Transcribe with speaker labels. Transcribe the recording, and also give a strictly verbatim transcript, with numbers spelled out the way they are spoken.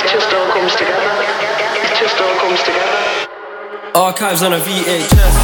Speaker 1: It just all comes together. It just all comes together.
Speaker 2: Archives on a V H S.